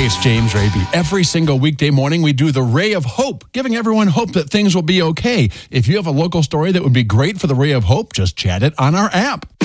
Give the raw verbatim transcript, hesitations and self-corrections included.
it's James Raby. Every single weekday morning, we do the Ray of Hope, giving everyone hope that things will be okay. If you have a local story that would be great for the Ray of Hope, just chat it on our app.